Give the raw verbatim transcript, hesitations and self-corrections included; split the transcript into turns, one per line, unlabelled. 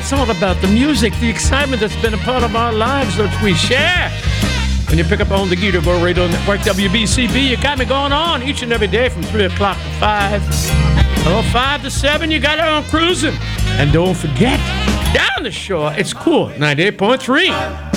It's all about the music, the excitement that's been a part of our lives that we share. When you pick up on the Guitar World Radio Network, W B C B, you got me going on each and every day from three o'clock to five. Or five to seven, you got it on cruising. And don't forget, down the shore, it's cool, ninety-eight point three.